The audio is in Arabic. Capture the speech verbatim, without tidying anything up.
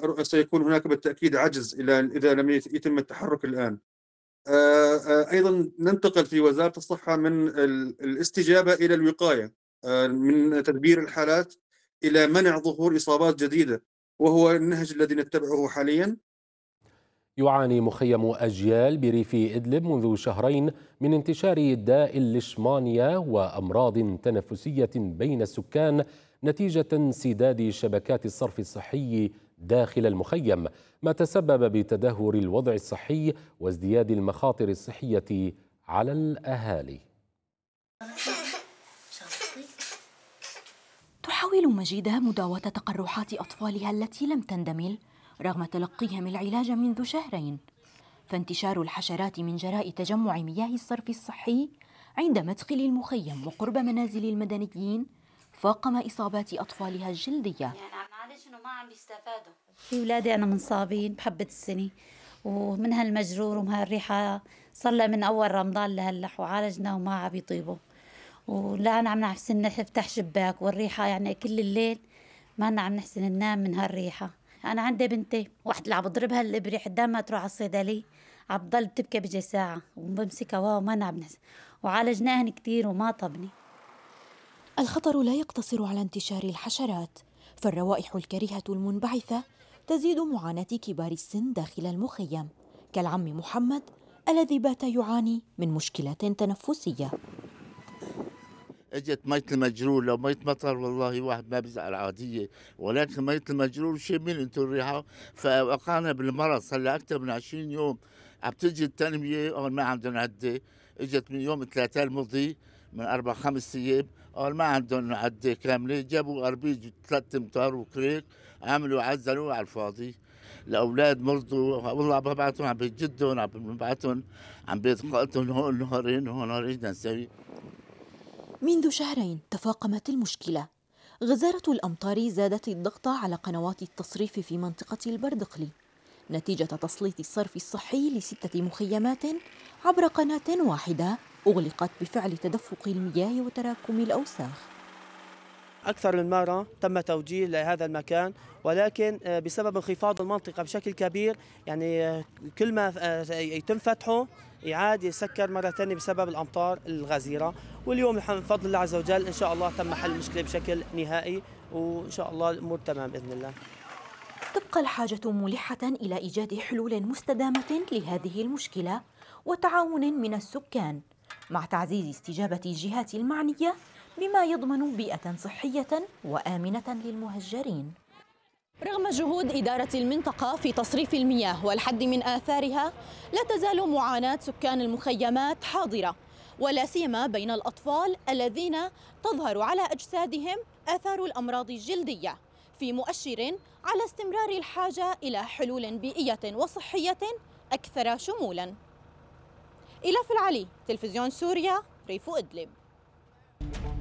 سيكون هناك بالتأكيد عجز إلى إذا لم يتم التحرك الآن. آه، آه، أيضا ننتقل في وزارة الصحة من الاستجابة إلى الوقاية، آه، من تدبير الحالات إلى منع ظهور إصابات جديدة، وهو النهج الذي نتبعه حاليا. يعاني مخيم أجيال بريف إدلب منذ شهرين من انتشار داء الليشمانيا وأمراض تنفسية بين السكان نتيجة انسداد شبكات الصرف الصحي داخل المخيم، ما تسبب بتدهور الوضع الصحي وازدياد المخاطر الصحية على الأهالي. تحاول مجيدة مداواة تقرحات أطفالها التي لم تندمل رغم تلقيهم العلاج منذ شهرين، فانتشار الحشرات من جراء تجمع مياه الصرف الصحي عند مدخل المخيم وقرب منازل المدنيين فاقم إصابات أطفالها الجلدية. يعني عم نعالج إنه ما عم بيستفادوا. في ولادي أنا منصابين بحبة السنة، ومن هالمجرور ومن هالريحة صار لها من أول رمضان لهلا، وعالجنا وما عم بيطيبوا، والآن عم نحسن نفتح شباك والريحة يعني كل الليل ما عم نحسن ننام من هالريحة. أنا عندي بنتي واحد اللي عم بضربها الإبرة قدام ما تروح على الصيدلية، عم بضل بتبكي بيجي ساعة وبمسكها واو ما عم نحسن، وعالجناهن كتير وما طبني. الخطر لا يقتصر على انتشار الحشرات، فالروائح الكريهة المنبعثة تزيد معاناة كبار السن داخل المخيم، كالعم محمد الذي بات يعاني من مشكلات تنفسية. اجت مية المجرور، لو مية مطر والله واحد ما بيزعل عادية، ولكن مية المجرور شامين انتم الريحة، فوقعنا بالمرض. صار لها أكثر من عشرين يوم عم تجي التنمية، أول ما عندهم عدة، اجت من يوم الثلاثاء الماضي من أربع خمس أيام، أول ما عندهم عدة كاملة جابوا أربيج ثلاث أمتار وكريك، عملوا عزلوا على الفاضي. الأولاد مرضوا والله عم ببعتهم عم بيت جدهم، عم ببعتهم عم بيت خالتهم هون نهارين وهون نهارين. ايش بدنا نسوي؟ منذ شهرين تفاقمت المشكلة. غزارة الأمطار زادت الضغط على قنوات التصريف في منطقة البردقلي نتيجة تسليط الصرف الصحي لستة مخيمات عبر قناة واحدة أغلقت بفعل تدفق المياه وتراكم الأوساخ. أكثر من مرة تم توجيه لهذا المكان، ولكن بسبب انخفاض المنطقة بشكل كبير يعني كل ما يتم فتحه إعادة يسكر مرة ثانية بسبب الأمطار الغزيرة. واليوم بفضل الله عز وجل إن شاء الله تم حل المشكلة بشكل نهائي، وإن شاء الله الأمور تمام بإذن الله. تبقى الحاجة ملحة إلى إيجاد حلول مستدامة لهذه المشكلة وتعاون من السكان مع تعزيز استجابة الجهات المعنية بما يضمن بيئة صحية وآمنة للمهجرين. رغم جهود إدارة المنطقة في تصريف المياه والحد من آثارها، لا تزال معاناة سكان المخيمات حاضرة، ولا سيما بين الأطفال الذين تظهر على أجسادهم آثار الأمراض الجلدية، في مؤشر على استمرار الحاجة إلى حلول بيئية وصحية أكثر شمولاً. إلاف العلي، تلفزيون سوريا، ريف إدلب.